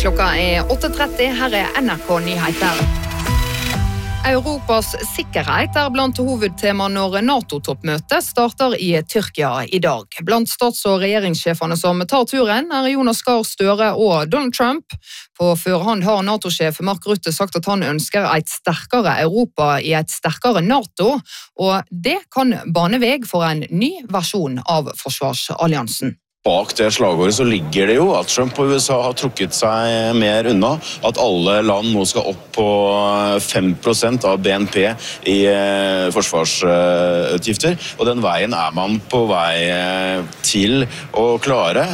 Klokka 8:30, her NRK Nyheter. Europas sikkerhet blant hovedtema når NATO-toppmøtet starter i Tyrkia i dag. Blant stats- og regjeringssjefene som tar turen Jonas Gahr Støre og Donald Trump. På førehånd har NATO-sjef Mark Rutte sagt at han ønsker et sterkere Europa i et sterkere NATO, og det kan bane vei for en ny versjon av forsvarsalliansen. Bak det slagordet så ligger det jo at Trump og USA har trukket seg mer unna, at alle land nå skal opp på 5% av BNP i forsvarsutgifter, og den veien man på vei til å klare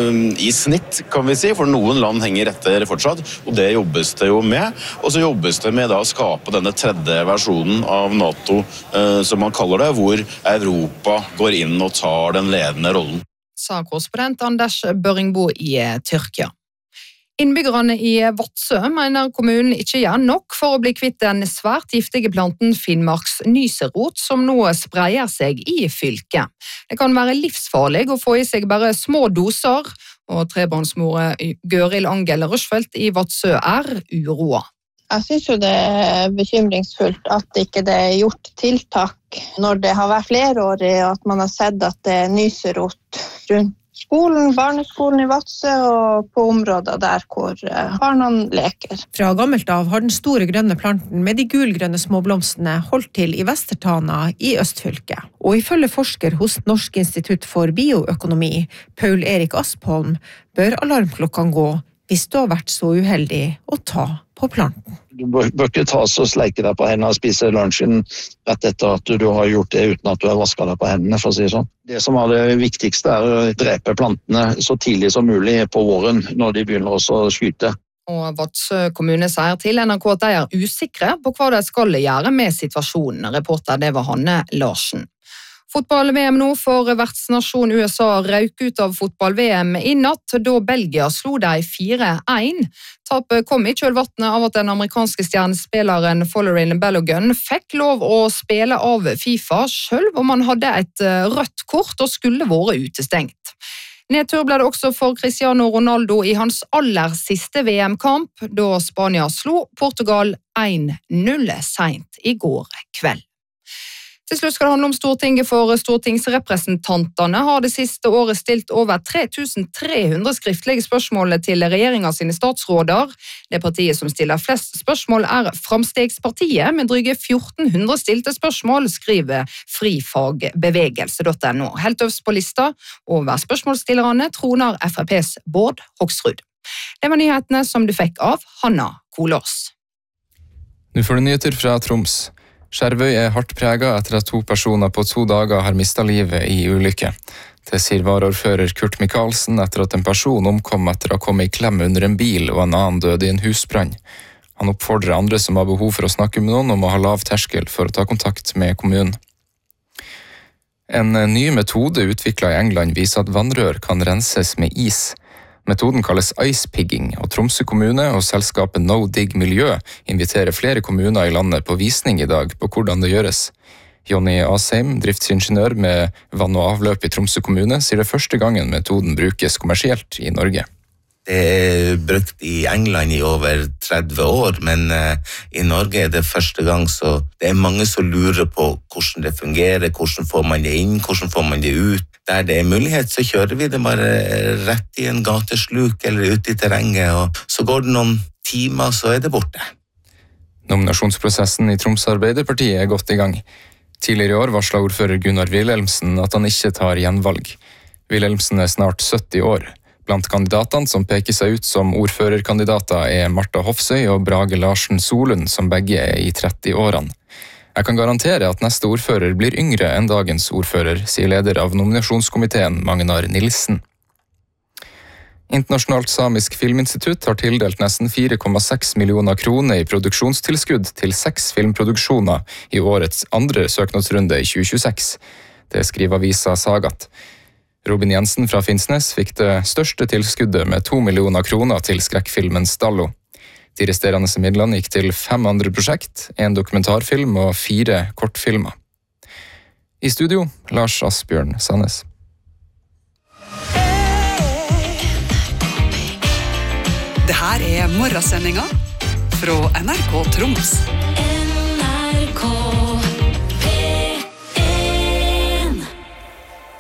i snitt, kan vi si, for noen land henger etter fortsatt, og det jobbes det jo med, og så jobbes det med da å skape denne tredje versjonen av NATO, som man kaller det, hvor Europa går inn og tar den ledende rollen. Sa korrespondent Anders Børringbo i Tyrkia. Innbyggerne i Vadsø mener kommunen ikke gjør nok for å bli kvitt den svært giftige planten Finnmarks nyserot som nå spreier seg i fylket. Det kan være livsfarlig å få i seg bare små doser, og trebarnsmor Gøril Angel Rushfeldt i Vadsø uroa. Jeg synes jo det bekymringsfullt at ikke det gjort tiltak når det har vært flerårig, og at man har sett at det nyserot rundt skolen, barneskolen i Vadsø og på områder der hvor barna leker. Fra gammelt av har den store grønne planten med de gulgrønne småblomstene holdt til i Vestertana i Østfylket. Og ifølge forsker hos Norsk institutt for bioøkonomi, Paul Erik Aspholm, bør alarmklokkene gå hvis du har vært så uheldig å ta på planten. Du bør ikke ta så sleike deg på hendene og spise lunsjen rett etter at du har gjort det uten at du har vasket deg på hendene, for å si det sånn. Det som er det viktigste å drepe plantene så tidlig som mulig på våren når de begynner også å skyte. Og Vadsø kommune sier til NRK at de usikre på hva de skal gjøre med situasjonen. Reporter det var Hanne Larsen. Fotball-VM nå for vertsnasjon USA røk ut av fotball-VM i natt, da Belgia slo de 4-1. Tapet kom i kjølvannet av at den amerikanske stjernespilleren Folarin Balogun fikk lov å spille av FIFA, selv om han hadde et rødt kort og skulle vært utestengt. Nedtur ble det også for Cristiano Ronaldo i hans aller siste VM-kamp, da Spania slo Portugal 1-0 sent i går kveld. Til slutt skal det handle om Stortinget, for stortingsrepresentantene har det siste året stilt over 3300 skriftlige spørsmål til regjeringen sine statsråder. Det partiet som stiller flest spørsmål Framstegspartiet, med dryge 1400 stilte spørsmål, skriver frifagbevegelse.no. Helt øverst på lista over spørsmålsstillerne troner FrPs Bård Hoksrud. Det var nyhetene som du fikk av Hanna Kolås. Nå får du nyheter fra Troms. Skjervøy hardt preget etter at 2 personer på 2 dager har mistet livet i ulykke. Det sier varaordfører Kurt Michaelsen etter at en person omkom etter å ha kommet i klem under en bil og en annen døde i en husbrann. Han oppfordrer andre som har behov for å snakke med noen om å ha lav terskel for å ta kontakt med kommunen. En ny metode utviklet i England viser at vannrør kan renses med is. Metoden kalles ice pigging, og Tromsø kommune og selskapet No Dig Miljø inviterer flere kommuner i landet på visning i dag på hvordan det gjøres. Jonny Asheim, driftsingeniør med vann og avløp i Tromsø kommune, sier det første gangen metoden brukes kommersielt i Norge. Det brukt i England i over 30 år, men i Norge det første gang, så det mange som lurer på hvordan det fungerer, hvordan får man det inn, hvordan får man det ut. Der det mulighet, så kjører vi det bare rett i en gatesluk eller ute i terrenget, og så går det noen timer, så det borte. Nominasjonsprosessen i Troms Arbeiderparti godt i gang. Tidligere i år varslet ordfører Gunnar Wilhelmsen at han ikke tar gjenvalg. Wilhelmsen snart 70 år. Blant kandidatene som peker seg ut som ordførerkandidater Marta Hofsøy og Brage Larsen Solund, som begge i 30-årene. Jeg kan garantere at neste ordfører blir yngre enn dagens ordfører, sier leder av nominasjonskomiteen Magnar Nilsen. Internasjonalt Samisk Filminstitutt har tildelt nesten 4,6 millioner kroner i produksjonstilskudd til 6 filmproduksjoner i årets andre søknadsrunde i 2026. Det skriver avisa Sagat. Robin Jensen fra Finnsnes fikk det største tilskuddet med 2 millioner kroner til skrekkfilmen Stallo. De resterende midlene gikk til 5 andre prosjekt, 1 dokumentarfilm og 4 kortfilmer. I studio, Lars Asbjørn Sandnes. Det her morgensendinga fra NRK Troms.